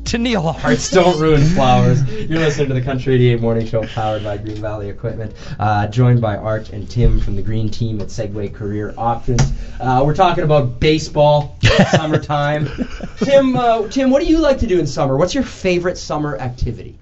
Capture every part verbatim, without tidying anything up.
to Neil Hearts Don't Ruin Flowers. You're listening to the Country eighty-eight Morning Show, powered by Green Valley Equipment. Uh, joined by Art and Tim from the Green Team at Segway Career Options. Uh, we're talking about baseball, summertime. Tim, uh, Tim, what do you like to do in summer? What's your favorite summer activity?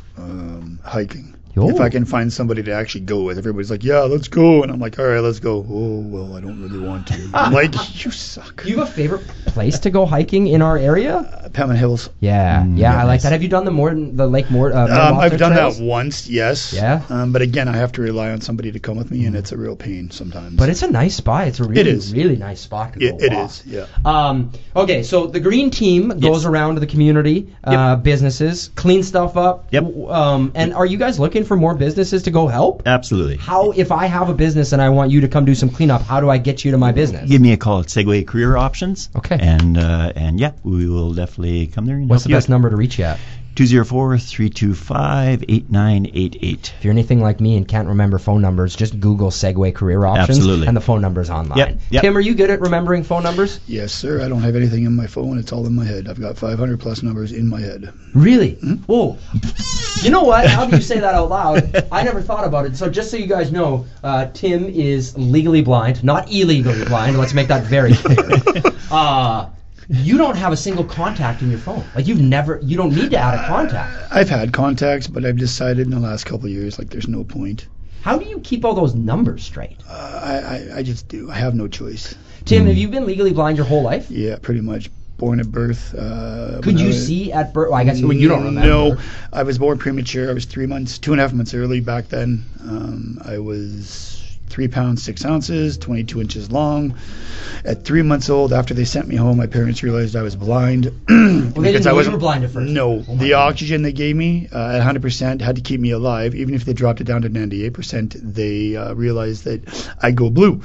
Um, hiking. Oh. If I can find somebody to actually go with. Everybody's like, yeah, let's go. And I'm like, all right, let's go. Oh, well, I don't really want to. I'm like, you suck. Do you have a favorite place to go hiking in our area? Uh, Pemmon Hills. Yeah, Mm, yeah, yeah, I like nice. that. Have you done the Morden, the Lake Mort? Uh, Um, I've done trails? that once, yes. Yeah? Um, but again, I have to rely on somebody to come with me, and it's a real pain sometimes. But it's a nice spot. It's a really, It is. really nice spot to it, go it walk. is, yeah. Um, okay, so the Green Team goes Yes. around to the community, uh, businesses, clean stuff up. Yep. W- Um, and are you guys looking for more businesses to go help? Absolutely. How, if I have a business and I want you to come do some cleanup, how do I get you to my business? Give me a call at Segway Career Options. Okay. And uh, and yeah, we will definitely come there and What's help the you best number to reach you at? two oh four, three two five, eight nine eight eight. If you're anything like me and can't remember phone numbers, just Google Segway Career Options. Absolutely. And the phone number's online. Yep, yep. Tim, are you good at remembering phone numbers? Yes, sir. I don't have anything in my phone. It's all in my head. I've got five hundred plus numbers in my head. Really? Whoa. You know what? How do you say that out loud? I never thought about it. So just so you guys know, uh, Tim is legally blind, not illegally blind. Let's make that very clear. Uh, you don't have a single contact in your phone. Like you've never, you don't need to add a contact. I've had contacts, but I've decided in the last couple of years, like, there's no point. How do you keep all those numbers straight? Uh, I, I, I just do. I have no choice. Tim, have you been legally blind your whole life? Yeah, pretty much. Born at birth. Uh, Could when I you was- see at birth? Well, I guess well, you don't remember. No, I was born premature. I was three months, two and a half months early back then. Um, I was three pounds, six ounces, twenty-two inches long. At three months old, after they sent me home, my parents realized I was blind. Well, they didn't I know you wasn't- were blind at first. No, Oh my the God. oxygen they gave me uh, at one hundred percent had to keep me alive. Even if they dropped it down to ninety-eight percent, they uh, realized that I go blue.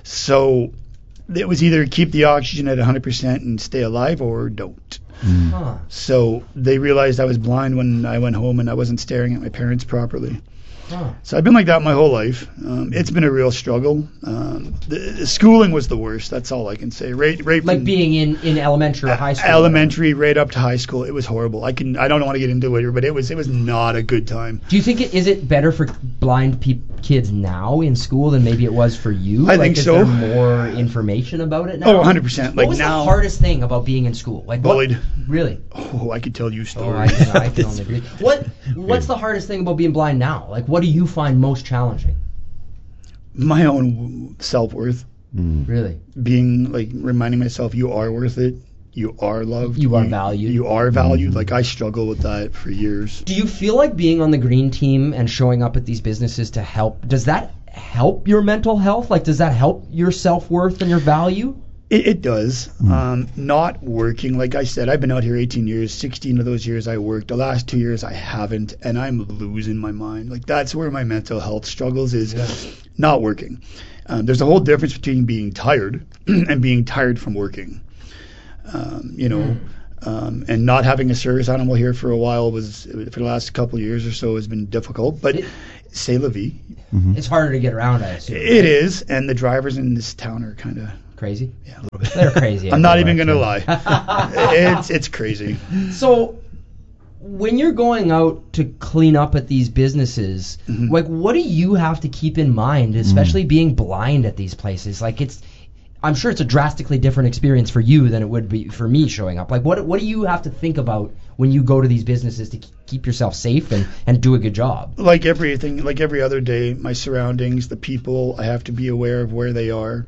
So it was either keep the oxygen at one hundred percent and stay alive or don't. Huh. So they realized I was blind when I went home and I wasn't staring at my parents properly. Huh. So I've been like that my whole life. Um, it's been a real struggle. Um, the, the schooling was the worst. That's all I can say. Right, right Like from being in, in elementary or high school. elementary right up to high school, it was horrible. I can I don't want to get into it here, but it was it was not a good time. Do you think it is it better for blind pe- kids now in school than maybe it was for you? I like, think is so. there more information about it now? Oh, one hundred percent. What Like was now, the hardest thing about being in school? Like what- bullied. Really? Oh, I could tell you Oh, I stories. can, I can only agree. What What's the hardest thing about being blind now? Like, what do you find most challenging? My own self worth, Really? being like reminding myself you are worth it. You are loved. You are valued. You are valued. Like I struggle with that for years. Do you feel like being on the green team and showing up at these businesses to help, does that help your mental health? Like, does that help your self-worth and your value? It, it does. Um, not working, like I said, I've been out here eighteen years. sixteen of those years I worked. The last two years I haven't, and I'm losing my mind. Like that's where my mental health struggles is not working. Um, there's a whole difference between being tired and being tired from working. Um, you know, um, and not having a service animal here for a while was for the last couple of years or so has been difficult. But It- c'est la vie. It's harder to get around, I assume. It is, and the drivers in this town are kind of Crazy? yeah, a little bit. They're crazy. I'm not even everywhere, gonna too. lie. it's it's crazy. So, when you're going out to clean up at these businesses, Mhm. like, what do you have to keep in mind, especially being blind at these places? Like, it's, I'm sure it's a drastically different experience for you than it would be for me showing up. Like, what what do you have to think about when you go to these businesses to k- keep yourself safe and, and do a good job? Like everything, like every other day, my surroundings, the people, I have to be aware of where they are.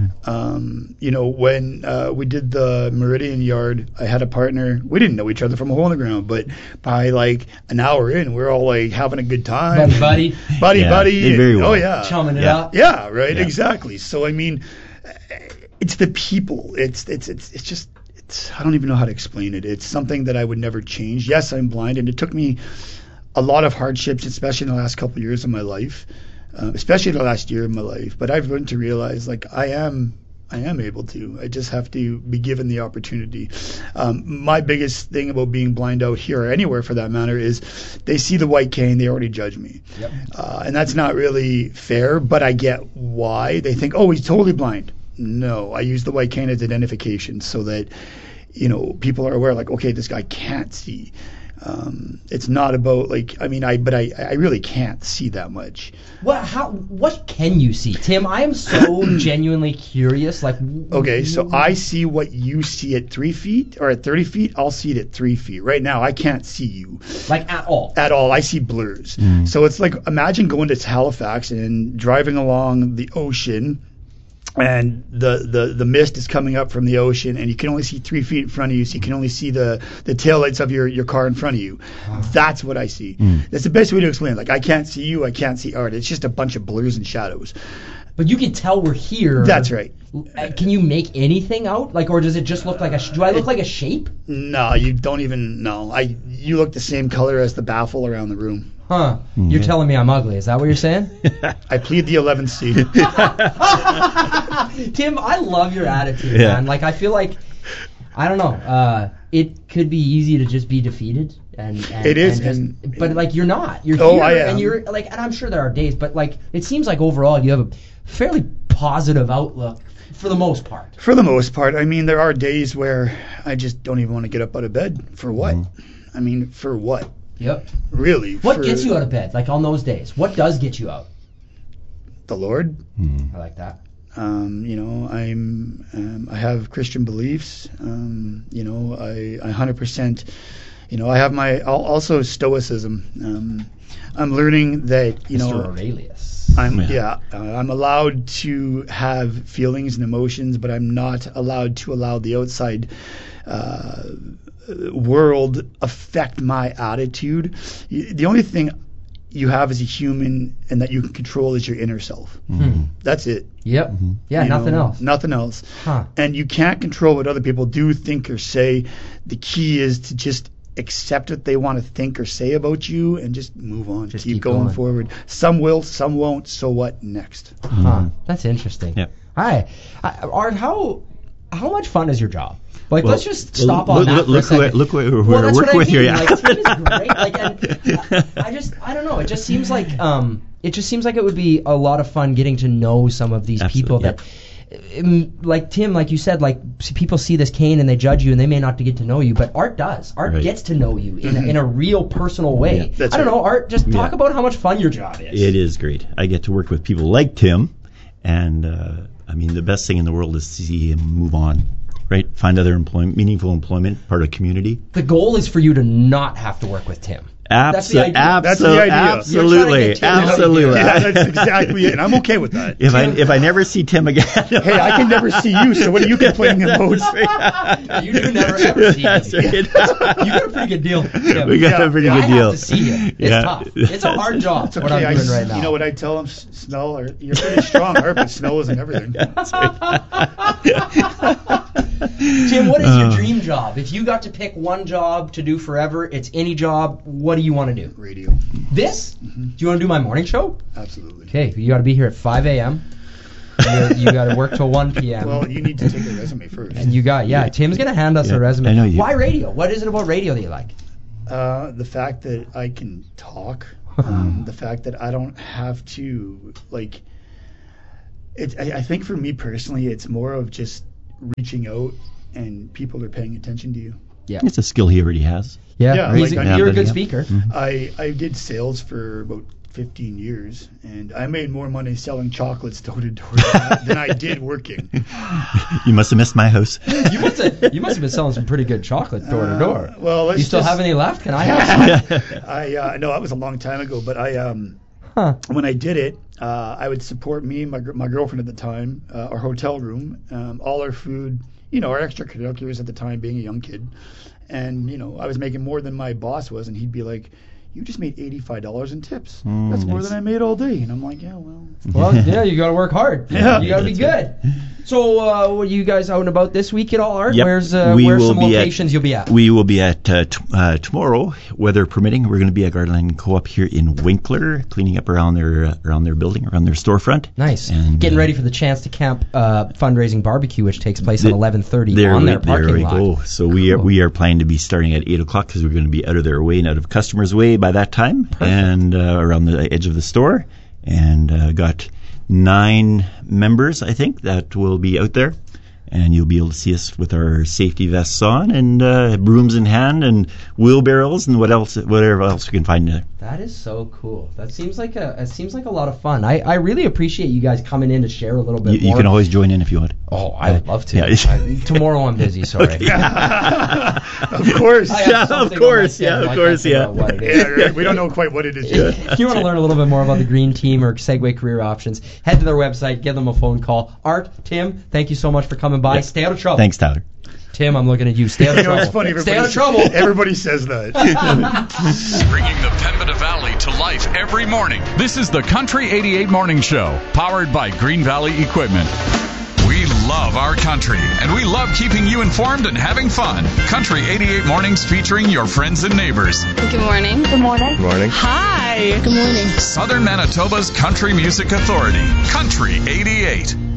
Um, you know, when uh, we did the Meridian Yard, I had a partner. We didn't know each other from a hole in the ground, but by like an hour in, we're all like having a good time. Buddy, buddy, buddy, Yeah, buddy. did very well. Oh yeah, chumming it Yeah. up. yeah, right, Yeah. exactly. So I mean, it's the people. It's it's it's it's just. It's, I don't even know how to explain it. It's something that I would never change. Yes, I'm blind, and it took me a lot of hardships, especially in the last couple of years of my life, uh, especially the last year of my life. But I've learned to realize, like, I am, I am able to. I just have to be given the opportunity. Um, my biggest thing about being blind out here, or anywhere for that matter, is they see the white cane, they already judge me, Yep. uh, and that's not really fair. But I get why they think, oh, he's totally blind. No, I use the white cane as identification so that you know, people are aware, like, okay, this guy can't see. Um, it's not about like, I mean, I, but I, I really can't see that much. What, how, what can you see, Tim? I am so genuinely curious. Like, Okay, so I see what you see at three feet or at thirty feet. I'll see it at three feet. Right now, I can't see you like at all. at all. I see blurs. Mm. So it's like, imagine going to Halifax and driving along the ocean, and the, the, the mist is coming up from the ocean, and you can only see three feet in front of you, so you can only see the, the taillights of your, your car in front of you. That's what I see. Mm. That's the best way to explain it. Like, I can't see you, I can't see Art. It's just a bunch of blurs and shadows. But you can tell we're here. That's right. Uh, Can you make anything out? Like, or does it just look like a? Sh- do I look like a shape? No, you don't even know. I you look the same color as the baffle around the room. Huh? You're telling me I'm ugly? Is that what you're saying? I plead the eleventh seat. Tim, I love your attitude, Yeah. man. Like, I feel like, I don't know, uh, it could be easy to just be defeated. And, and It is, and just- and- but like you're not. You're Oh, here, I am. and you're like, and I'm sure there are days, but like it seems like overall you have a fairly positive outlook for the most part. For the most part, I mean, there are days where I just don't even want to get up out of bed. For what? I mean, for what? Yep. Really? What for gets you out of bed? Like on those days, what does get you out? The Lord. I like that. Um, you know, I'm um, I have Christian beliefs. Um, you know, I I one hundred percent. You know, I have my al- also stoicism. Um, I'm learning that you Mister know Aurelius. I'm Yeah. yeah, uh, I'm allowed to have feelings and emotions, but I'm not allowed to allow the outside uh, world affect my attitude. Y- The only thing you have as a human and that you can control is your inner self. Hmm. That's it. Yep. Yeah. You Nothing know, else. Nothing else. Huh. And you can't control what other people do, think, or say. The key is to just accept what they want to think or say about you and just move on. Just keep, keep going, going. forward. Some will, some won't. So what next? Huh. That's interesting. Yep. Hi, I, Art. How how much fun is your job? Like, Well, let's just stop look, on that look, for look a second. who, look who we're well, that's working what I with mean. here. Yeah. Like, Tim is great. Like, and I, I just, I don't know. It just seems like, um, it just seems like it would be a lot of fun getting to know some of these Absolutely, people that. Um, like Tim, like you said, like s- people see this cane and they judge you and they may not get to know you, but Art does. Art Right. gets to know you in, a, in a real personal way. Yeah, that's I don't right. know, Art. Just talk Yeah. about how much fun your job is. It is great. I get to work with people like Tim, and uh, I mean, the best thing in the world is to see him move on, right? Find other employment, meaningful employment, part of community. The goal is for you to not have to work with Tim. That's the Abso- idea. abso- That's the idea. You're trying to Absolutely, get Tim out of absolutely. here. Yeah, that's exactly it. And I'm okay with that. if I if I never see Tim again, Hey, I can never see you, so what are you complaining about? You do never ever see That's me. right. You got a pretty good deal. Tim. We got Yeah. a pretty Yeah, good I deal. have to see you. It's Yeah. tough. It's a hard job. It's what okay. I'm I, doing right now. You know what I tell them? S- Smell, or you're pretty strong, Art, but smell isn't everything. Tim, what is your Uh. dream job? If you got to pick one job to do forever, it's any job. What do you want to do? Radio, This? Do you want to do my morning show? absolutely. Okay, you got to be here at five a.m. You, you got to work till one p.m. Well, you need to take a resume first. and you got yeah. Tim's gonna hand us Yeah, a resume. I know you- Why radio? What is it about radio that you like? Uh, the fact that I can talk, um, the fact that I don't have to like. It, I, I think for me personally, it's more of just reaching out and people are paying attention to you. Yeah, It's a skill he already has. yeah. Yeah, He's like a- I- you're a Yeah, good yeah. speaker. I, I did sales for about fifteen years, and I made more money selling chocolates door to door than- than I did working. You must have missed my house. You must have you must have been selling some pretty good chocolate door to door. Uh, well, let's You still just- have any left? Can I have some? I uh, no, that was a long time ago, but I um Huh. when I did it, uh, I would support me, my gr- my girlfriend at the time, uh, our hotel room, um, all our food, you know, our extracurriculars at the time, being a young kid, and you know, I was making more than my boss was, and he'd be like, "You just made eighty-five dollars in tips. Mm, That's more nice. than I made all day." And I'm like, "Yeah, well." Well, yeah, you got to work hard. Yeah. You got to be good. So, uh, what are you guys out and about this week at all, Art? Yep. Where's uh, We where's will some be at- locations you'll be at? We will be at uh, t- uh, tomorrow, weather permitting. We're going to be at Garland Co-op here in Winkler, cleaning up around their uh, around their building, around their storefront. Nice. And, Getting uh, ready for the Chance to Camp uh, fundraising barbecue, which takes place at The- eleven thirty There on we, their parking there we lot. go. So we are Cool. we are planning to be starting at eight o'clock because we're going to be out of their way and out of customers' way by that time, and uh, around the edge of the store. And uh, got nine members, I think, that will be out there. and you'll be able to see us with our safety vests on and uh, brooms in hand and wheelbarrows and what else, whatever else we can find there. That is so cool. That seems like a it seems like a lot of fun. I, I really appreciate you guys coming in to share a little bit You, more. you can always join in if you want. Oh, I would love to. Yeah. I, tomorrow I'm busy. Sorry. Of course. I have Yeah, of something course, on my yeah, schedule. of I course, can't figure yeah. out what it Yeah, is. right. We don't know quite what it is yet. If you want to learn a little bit more about the Green Team or Segway Career Options, head to their website, give them a phone call. Art, Tim, thank you so much for coming by. Yeah. Stay out of trouble. Thanks, Tyler. Tim, I'm looking at you. Stay out of You know, trouble. it's funny. Stay out of everybody- trouble. Everybody says that. Bringing the Pembina Valley to life every morning. This is the Country eighty-eight Morning Show, powered by Green Valley Equipment. We love our country, and we love keeping you informed and having fun. Country eighty-eight Mornings featuring your friends and neighbors. Good morning. Good morning. Good morning. Hi. Good morning. Southern Manitoba's Country Music Authority, Country eighty-eight.